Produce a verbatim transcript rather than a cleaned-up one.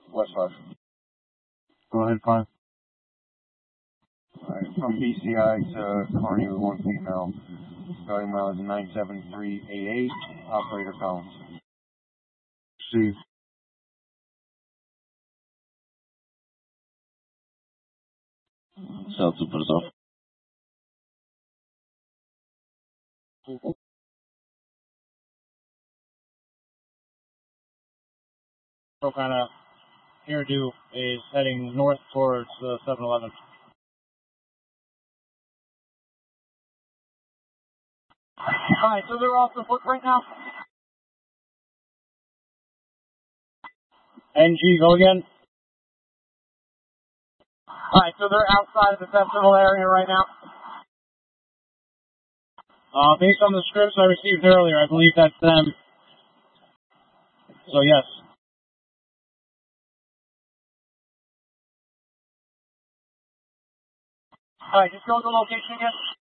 West five. Go ahead, five. Alright, from B C I to Kearney with one female. Starting mileage nine seven three eight eight. Operator Collins. Steve. South to put us off. So kind of hairdo is heading north towards the seven eleven. Alright, so they're off the footprint now? N G, go again. Alright, so they're outside of the festival area right now? Uh, based on the scripts I received earlier, I believe that's them. So yes. Alright, just go to the location again.